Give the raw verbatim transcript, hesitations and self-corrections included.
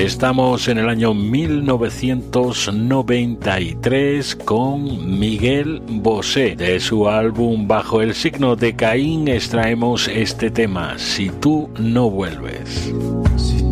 Estamos en el año mil novecientos noventa y tres con Miguel Bosé. De su álbum Bajo el signo de Caín extraemos este tema, Si tú no vuelves.